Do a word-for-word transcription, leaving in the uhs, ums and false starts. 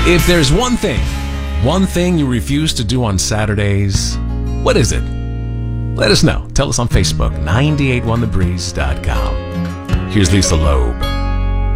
If there's one thing, one thing you refuse to do on Saturdays, what is it? Let us know. Tell us on Facebook, nine eight one the breeze dot com. Here's Lisa Loeb.